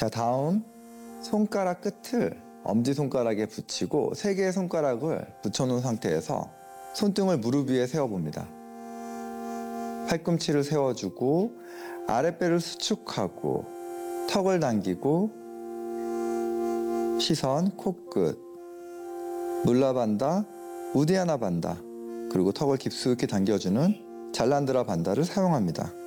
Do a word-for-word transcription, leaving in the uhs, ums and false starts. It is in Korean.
자, 다음 손가락 끝을 엄지손가락에 붙이고 세 개의 손가락을 붙여놓은 상태에서 손등을 무릎 위에 세워봅니다. 팔꿈치를 세워주고 아랫배를 수축하고 턱을 당기고 시선, 코끝, 물라반다, 우디아나 반다, 그리고 턱을 깊숙이 당겨주는 잘란드라 반다를 사용합니다.